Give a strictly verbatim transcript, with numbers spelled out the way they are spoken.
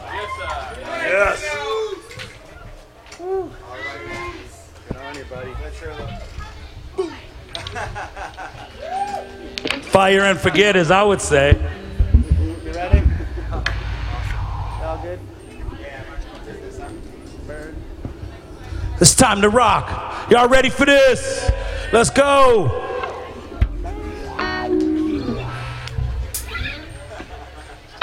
Yes, sir. Yes. Good on you, buddy. Fire and forget, as I would say. You ready? All good? Bird. It's time to rock. Y'all ready for this? Let's go.